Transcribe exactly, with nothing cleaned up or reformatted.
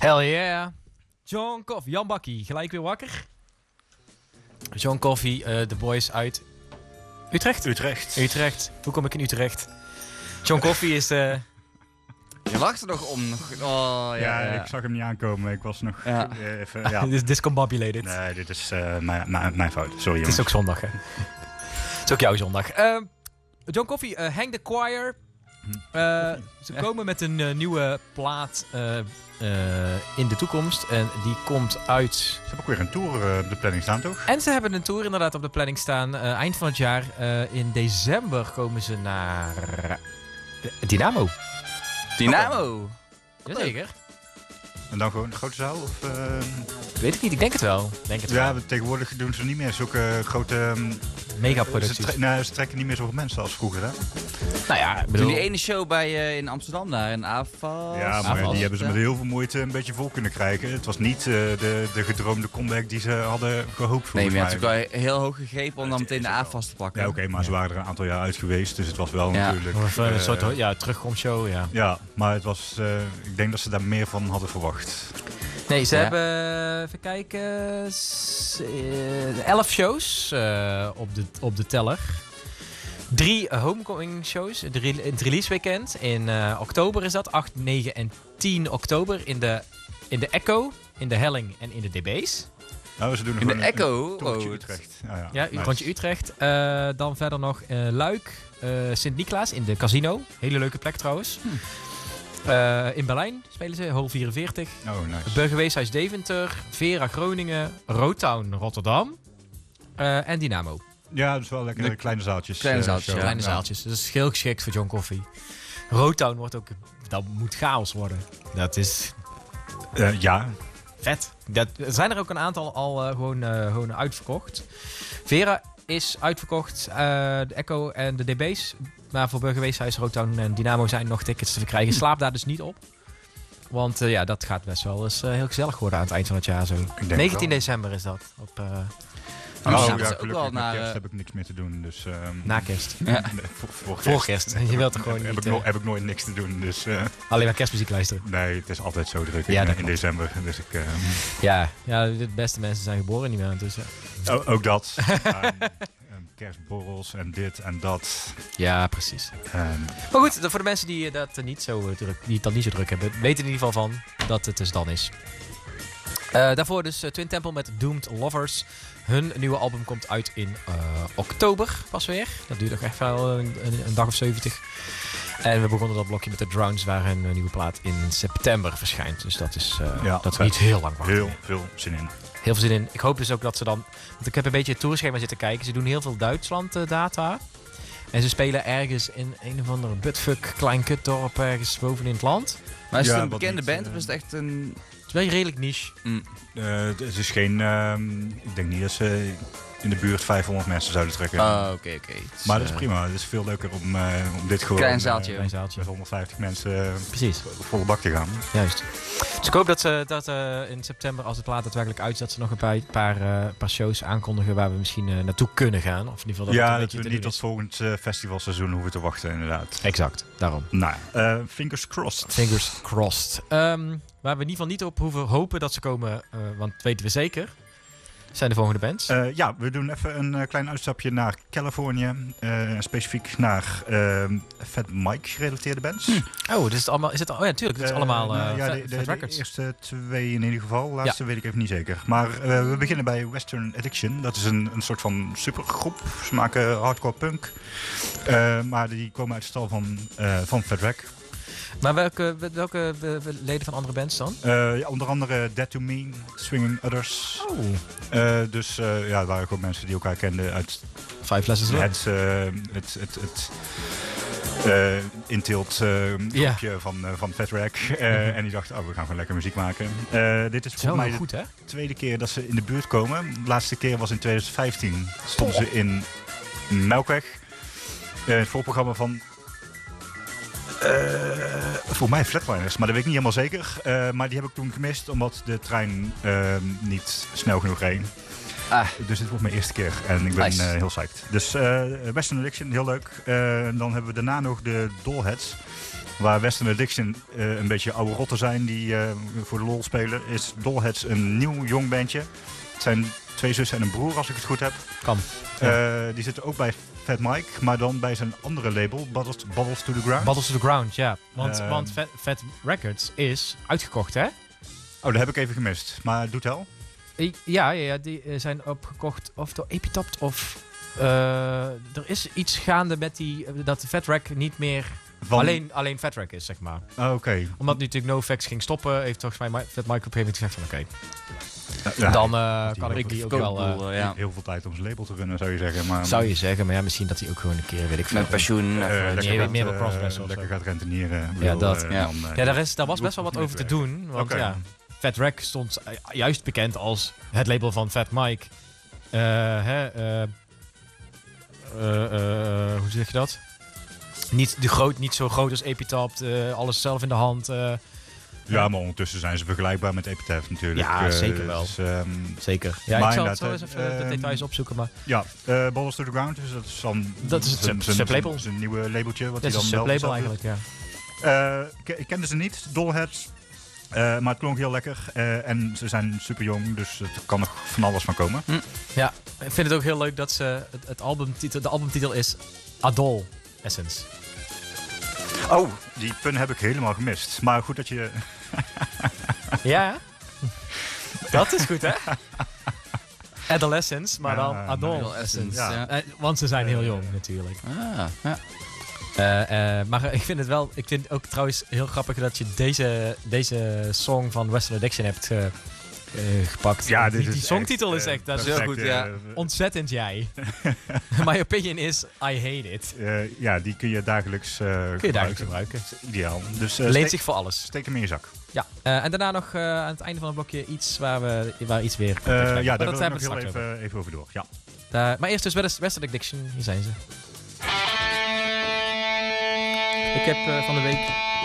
Hell yeah. John Coffey, Jan Bakkie, gelijk weer wakker. John Coffey, uh, de boys uit Utrecht? Utrecht. Utrecht. Hoe kom ik in Utrecht? John Coffey is... Uh... Je lacht er nog om. Oh, ja, ja, ja, ik zag hem niet aankomen. Ik was nog ja. even... Ja. dit is discombobulated. Nee, dit is uh, mijn, mijn, mijn fout. Sorry, jongens. Het is ook zondag, hè? Het is ook jouw zondag. Uh, John Coffey, uh, Hang the Choir. Uh, ze ja. komen met een uh, nieuwe plaat uh, uh, in de toekomst. En die komt uit... Ze hebben ook weer een tour uh, op de planning staan, toch? En ze hebben een tour inderdaad op de planning staan. Uh, eind van het jaar. Uh, in december komen ze naar uh, Dynamo. Dynamo? Jazeker. En dan gewoon een grote zaal? Of, uh... Weet ik niet, ik denk het wel. Denk het ja, wel. tegenwoordig doen ze niet meer zulke grote... Um, Megaproducties. Ze, tre- nee, ze trekken niet meer zoveel mensen als vroeger, hè? Nou ja, ik bedoel... Die ene show bij, uh, in Amsterdam daar, in A F A S. Ja, maar die hebben ze met heel veel moeite een beetje vol kunnen krijgen. Het was niet uh, de, de gedroomde comeback die ze hadden gehoopt voor. Nee, maar je had natuurlijk wel heel hoog gegrepen om dan meteen de A F A S te pakken. Ja, oké, okay, maar ze waren er een aantal jaar uit geweest, dus het was wel ja. natuurlijk... Of uh, uh, een soort ja, terugkomstshow, ja. Ja, maar het was... Uh, ik denk dat ze daar meer van hadden verwacht. Nee, ze ja. hebben, even kijken, s- uh, elf shows uh, op, de, op de teller. Drie homecoming shows, het re- release weekend. In uh, oktober is dat, acht, negen en tien oktober. In de, in de Echo, in de Helling en in de D B's. Nou, ze doen in de een, Echo? Een oh, Utrecht. Ja, ja, ja nice. Rondje Utrecht. Uh, dan verder nog uh, Luik, uh, Sint-Niklaas in de Casino. Hele leuke plek trouwens. Hm. Uh, in Berlijn spelen ze, Hol vierenveertig. Oh, nice. Burgerweeshuis Deventer, Vera Groningen, Roadtown Rotterdam uh, en Dynamo. Ja, dus wel lekker de kleine zaaltjes. Kleine zaaltjes, uh, ja. Kleine ja. zaaltjes. Dat is heel geschikt voor John Coffey. Roadtown wordt ook... Dat moet chaos worden. Dat is... Uh, ja. Vet. Dat, er zijn er ook een aantal al uh, gewoon, uh, gewoon uitverkocht. Vera is uitverkocht. Uh, de Echo en de D B's. Maar voor Burgerweeshuis, Roodtown en Dynamo zijn nog tickets te verkrijgen. Slaap daar dus niet op. Want uh, ja, dat gaat best wel eens uh, heel gezellig worden aan het eind van het jaar zo. negentien december is dat. Op, uh, Oh, oh ja, ja, gelukkig ook wel met naar, kerst heb ik niks meer te doen. Dus, um, na kerst. Ja. Nee, voor, voor kerst. Voor kerst. Je wilt er gewoon heb, niet... Heb ik, no- heb ik nooit niks te doen. Dus, uh, alleen maar kerstmuziek luisteren. Nee, het is altijd zo druk ja, in, in december. Dus ik, uh, ja, ja, de beste mensen zijn geboren niet meer. Dus, ja. o- ook dat. um, kerstborrels en dit en dat. Ja, precies. Um, maar goed, voor de mensen die dat niet zo druk, die het dan niet zo druk hebben, weten in ieder geval van dat het dus dan is. Uh, daarvoor dus uh, Twin Temple met Doomed Lovers. Hun nieuwe album komt uit in uh, oktober pas weer. Dat duurt nog echt wel een, een, een dag of zeventig. En we begonnen dat blokje met de Drowns, waar hun uh, nieuwe plaat in september verschijnt. Dus dat is, uh, ja, dat is niet heel lang wachten. Heel veel zin in. Heel veel zin in. Ik hoop dus ook dat ze dan... Want ik heb een beetje het tourschema zitten kijken. Ze doen heel veel Duitsland uh, data. En ze spelen ergens in een of andere buttfuck klein kutdorp ergens boven in het land. Maar is het ja, een bekende niet, band uh, of is het echt een... Het is wel redelijk niche. Mm. Uh, het is geen... Um, ik denk niet dat ze in de buurt vijfhonderd mensen zouden trekken. Oh, oké, oké. Okay. Maar dat is prima. Het is veel leuker om, uh, om dit gewoon... Klein zaaltje. Uh, Klein zaaltje. Met honderdvijftig mensen uh, Precies. volle bak te gaan. Juist. Dus ik hoop dat ze dat uh, in september, als de plaat daadwerkelijk uit is, dat ze nog een paar, paar, uh, paar shows aankondigen waar we misschien uh, naartoe kunnen gaan. Of in ieder geval dat ja, het dat we niet tot is. volgend uh, festivalseizoen hoeven te wachten, inderdaad. Exact, daarom. Nou, uh, fingers crossed. Fingers crossed. Um, waar we in ieder geval niet op hoeven hopen dat ze komen, uh, want dat weten we zeker, zijn de volgende bands. Uh, ja, we doen even een uh, klein uitstapje naar Californië. Uh, specifiek naar uh, Fat Mike gerelateerde bands. Hm. Oh, dus is het allemaal... Is het, oh ja, natuurlijk. Het is uh, allemaal uh, nou, ja, Fat, de, de, Fat de Records. eerste twee in ieder geval. Laatste ja. weet ik even niet zeker. Maar uh, we beginnen bij Western Addiction. Dat is een, een soort van supergroep. Ze maken hardcore punk. Uh, maar die komen uit de stal van, uh, van Fat Wreck. Maar welke, welke leden van andere bands dan? Uh, ja, onder andere Dead to Me, Swinging Others. Oh. Uh, dus uh, ja, het waren gewoon mensen die elkaar kenden uit Five Lessons het, uh, het, het, het uh, inteelt uh, groepje yeah. van, uh, van Fat Wreck. Uh, mm-hmm. En die dachten, oh, we gaan gewoon lekker muziek maken. Uh, dit is volgens mij goed, de hè? tweede keer dat ze in de buurt komen. De laatste keer was in twintig vijftien. Stonden oh. ze in Melkweg. Uh, het voorprogramma van... Uh, voor mij Flatliners, maar dat weet ik niet helemaal zeker. Uh, maar die heb ik toen gemist omdat de trein uh, niet snel genoeg reed. Ah. Dus dit wordt mijn eerste keer en ik ben Nice. uh, heel psyched. Dus uh, Western Addiction, heel leuk. Uh, dan hebben we daarna nog de Dollheads. Waar Western Addiction uh, een beetje oude rotten zijn die uh, voor de lol spelen. Is Dollheads een nieuw jong bandje. Het zijn twee zussen en een broer als ik het goed heb. Kan. Uh, die zitten ook bij Fat Mike, maar dan bij zijn andere label, Bubbles, Bubbles to the Ground. Bubbles to the Ground, ja. Want, Uh, want Fat, Fat Records is uitgekocht, hè? Oh, dat heb ik even gemist. Maar doet wel. I- Ja, ja, ja, die eh, zijn opgekocht of door Epitaph of... eh, er is iets gaande met die... eh, dat de Fat Wreck niet meer Van... alleen, alleen Fat Wreck is, zeg maar. Oh, oké. Okay. Omdat natuurlijk NoFX ging stoppen, heeft volgens mij Mi- Fat Mike op een gegeven moment gezegd van oké, Ja, dan eh, die kan heel ik die ook Verkoop, wel... eh, bedoel, ja. heel veel tijd om zijn label te runnen, zou je zeggen. Maar, zou je zeggen, maar ja, misschien dat hij ook gewoon een keer, weet ik veel. Met pensioen. Uh, even- lekker nee, gaat, meer op uh, crossdress of lekker zo. gaat rentenieren. Ja, bedoel, dat. uh, Ja. dan, uh, Ja, daar, is, daar was je best wel hoeft wat niet over te meer doen. Want Oké. ja, Fat Wreck stond eh, juist bekend als het label van Fat Mike. Eh, hè, eh, eh, eh, hoe zeg je dat? Niet, de groot, niet zo groot als Epitaph, eh, alles zelf in de hand. eh, Ja, maar ondertussen zijn ze vergelijkbaar met Epitaph natuurlijk. Ja, Uh, zeker wel. Dus, um, zeker. Ja, Maar ik zal, inderdaad, zal eens even eh, de details opzoeken. Maar ja, uh, Bubbles to the Ground, dus dat is dan... Dat is het zijn- sub- zijn- sublabel. zijn- zijn nieuwe labeltje. Wat dit hij is dan een wel sublabel zelf doet. eigenlijk, ja. Uh, ik, ik kende ze niet, Dollheads. Uh, maar het klonk heel lekker. Uh, en ze zijn super jong, dus er kan nog van alles van komen. Ja, ik vind het ook heel leuk dat ze... Het, het albumtitel, de albumtitel is Adol Essence. Oh, die pun heb ik helemaal gemist. Maar goed dat je... Ja, dat is goed, hè? Adolescence, maar dan Ja, Adol Adolescence, Essence. ja. Eh, want ze zijn heel jong, natuurlijk. Ah, ja. Eh, eh, maar ik vind het wel... Ik vind ook trouwens heel grappig dat je deze, deze song van Western Addiction hebt eh, eh, gepakt. Ja, die, dit die is songtitel echt, is uh, echt... Dat is heel perfect, goed, ja. uh, ontzettend jij. My opinion is, I hate it. uh, ja, die kun je dagelijks uh, Kun je dagelijks gebruiken. Ideaal. Dus uh, Leent steek, zich voor alles. steek hem in je zak. Ja. Uh, en daarna nog uh, aan het einde van het blokje iets waar we waar iets weer... Uh, ja, maar daar dat wil ik hebben nog we heel straks over. even, even over door. Ja. Uh, maar eerst dus West- Western Addiction. Hier zijn ze. Ik heb uh, van de week